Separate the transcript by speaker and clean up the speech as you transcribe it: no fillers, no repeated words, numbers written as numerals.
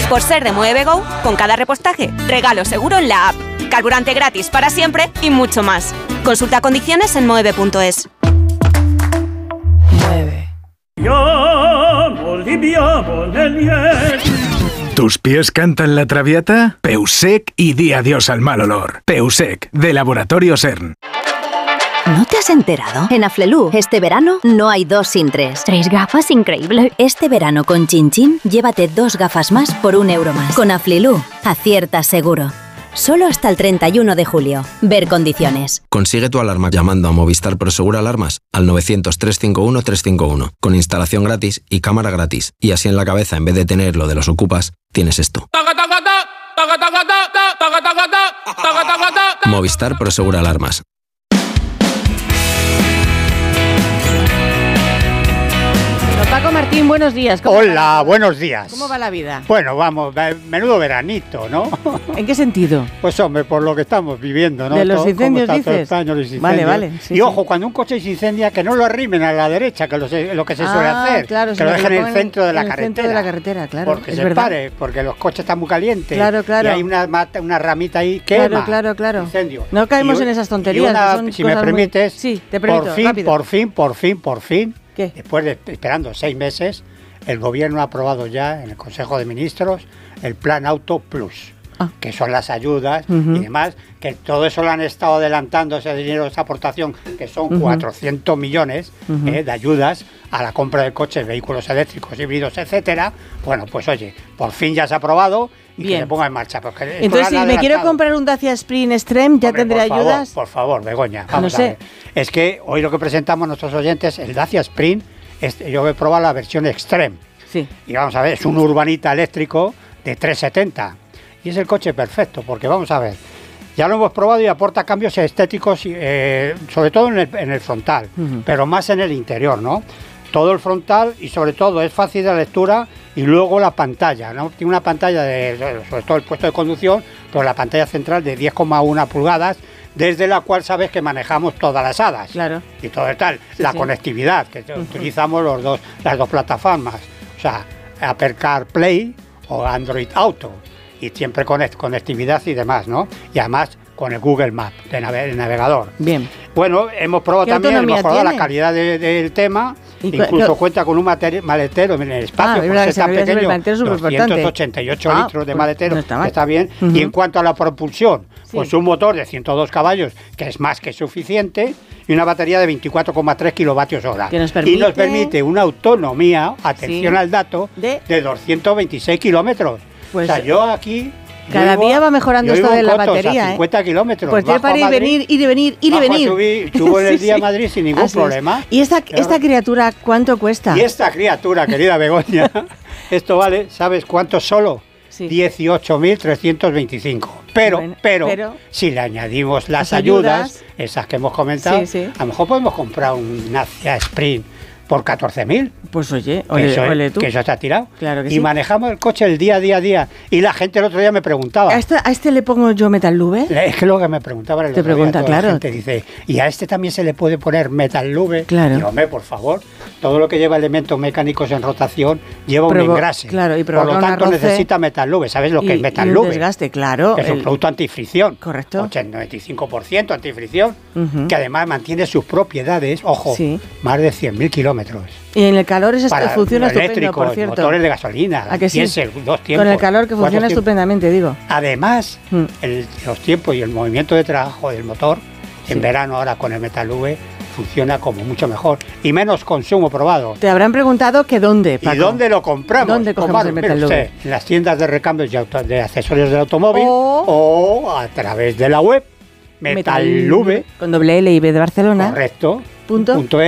Speaker 1: Por ser de Mueve Go, con cada repostaje, regalo seguro en la app. Carburante gratis para siempre y mucho más. Consulta condiciones en moeve.es.
Speaker 2: Mueve.
Speaker 3: ¿Tus pies cantan la traviata? Peusec y di adiós al mal olor. Peusec, de Laboratorio CERN.
Speaker 4: ¿No te has enterado? En Aflelu, este verano no hay 2 sin 3.
Speaker 5: 3 gafas, increíble.
Speaker 4: Este verano con Chin Chin, llévate 2 gafas más por €1 más. Con Aflelu, acierta seguro. Solo hasta el 31 de julio. Ver condiciones.
Speaker 6: Consigue tu alarma llamando a Movistar Prosegur Alarmas al 900-351-351, con instalación gratis y cámara gratis. Y así en la cabeza, en vez de tener lo de los ocupas, tienes esto. Movistar Prosegur Alarmas.
Speaker 2: Paco Martín, buenos días.
Speaker 7: Hola, buenos días.
Speaker 2: ¿Cómo va la vida?
Speaker 7: Bueno, vamos, menudo veranito, ¿no?
Speaker 2: ¿En qué sentido?
Speaker 7: Pues hombre, por lo que estamos viviendo, ¿no?
Speaker 2: ¿De los incendios dices?
Speaker 7: Los incendios.
Speaker 2: Vale. Sí,
Speaker 7: y ojo, cuando un coche se incendia, que no lo arrimen a la derecha, que lo que se suele hacer.
Speaker 2: Claro,
Speaker 7: que lo dejen en el centro de la carretera.
Speaker 2: En el centro de la carretera, claro.
Speaker 7: Porque
Speaker 2: es
Speaker 7: se
Speaker 2: verdad.
Speaker 7: pare, porque los coches están muy calientes.
Speaker 2: Claro.
Speaker 7: Y hay una ramita ahí que
Speaker 2: Claro.
Speaker 7: incendio.
Speaker 2: No caemos en esas tonterías.
Speaker 7: Si me permites,
Speaker 2: Sí, te permito,
Speaker 7: por fin,
Speaker 2: ¿qué?
Speaker 7: después de esperando 6 meses, el gobierno ha aprobado ya en el Consejo de Ministros el Plan Auto Plus, que son las ayudas y demás, que todo eso lo han estado adelantando, ese dinero, esa aportación, que son 400 millones de ayudas a la compra de coches, vehículos eléctricos, híbridos, etcétera. Bueno, pues oye, por fin ya se ha aprobado y que se ponga en marcha.
Speaker 2: Entonces, si me quiero comprar un Dacia Spring Extreme, ¿ya tendré ayudas?
Speaker 7: Por favor, Begoña, vamos a ver. Es que hoy lo que presentamos a nuestros oyentes, el Dacia Spring, yo he probado la versión Extreme.
Speaker 2: Sí.
Speaker 7: Y vamos a ver, es un urbanita eléctrico de 370. Y es el coche perfecto, porque vamos a ver, ya lo hemos probado y aporta cambios estéticos, sobre todo en el frontal, pero más en el interior, ¿no? Todo el frontal y sobre todo es fácil de lectura, y luego la pantalla, ¿no? Tiene una pantalla sobre todo el puesto de conducción, pero la pantalla central de 10,1 pulgadas, desde la cual sabes que manejamos todas las hadas.
Speaker 2: Claro.
Speaker 7: Y todo tal, conectividad, que utilizamos las dos plataformas, o sea, Apple CarPlay o Android Auto, y siempre conectividad y demás, ¿no? Y además con el Google Maps de navegador.
Speaker 2: Bien.
Speaker 7: Bueno, hemos probado también, hemos mejorado la calidad del tema. Incluso cuenta con un maletero en el espacio, por ser tan pequeño, 288 litros de maletero, no está bien. Y en cuanto a la propulsión, pues un motor de 102 caballos, que es más que suficiente, y una batería de 24,3 kilovatios hora. Y nos permite una autonomía, atención al dato, de 226 kilómetros. Pues, o sea, yo aquí...
Speaker 2: Cada día va mejorando esto de la batería.
Speaker 7: 50 kilómetros.
Speaker 2: Pues tiene para ir y venir.
Speaker 7: Subo en el día a Madrid sin ningún problema.
Speaker 2: ¿Y esta criatura cuánto cuesta?
Speaker 7: Y esta criatura, querida Begoña, esto vale, ¿sabes cuánto solo? 18.325. Pero si le añadimos las ayudas, esas que hemos comentado, a lo mejor podemos comprar un Dacia Sprint por 14.000.
Speaker 2: Pues oye, tú.
Speaker 7: Que eso está tirado.
Speaker 2: Claro que
Speaker 7: y manejamos el coche el día a día. Y la gente el otro día me preguntaba.
Speaker 2: ¿A este le pongo yo Metal Lube?
Speaker 7: Es que lo que me preguntaba el
Speaker 2: otro día,
Speaker 7: la gente dice, ¿y a este también se le puede poner Metal Lube?
Speaker 2: Claro.
Speaker 7: Digo, hombre, por favor, todo lo que lleva elementos mecánicos en rotación lleva un engrase.
Speaker 2: Claro, y
Speaker 7: por lo tanto necesita Metal Lube. ¿Sabes lo que es Metal Lube?
Speaker 2: Desgaste, claro.
Speaker 7: Es un producto antifricción.
Speaker 2: Correcto.
Speaker 7: 95% antifricción, que además mantiene sus propiedades, ojo, más de 100.000 kilómetros.
Speaker 2: Y en el calor funciona estupendo, por cierto.
Speaker 7: Motores de gasolina,
Speaker 2: ¿a que sí?
Speaker 7: diésel, 2 tiempos.
Speaker 2: Con el calor que funciona estupendamente, digo.
Speaker 7: Además, los tiempos y el movimiento de trabajo del motor, en verano ahora con el Metal V, funciona como mucho mejor y menos consumo probado.
Speaker 2: Te habrán preguntado que dónde, Paco.
Speaker 7: ¿Y dónde lo compramos?
Speaker 2: ¿Dónde cogemos el Metal V?
Speaker 7: En las tiendas de recambios de accesorios del automóvil o a través de la web Metal V.
Speaker 2: Con doble L y B de Barcelona.
Speaker 7: Correcto.
Speaker 2: Punto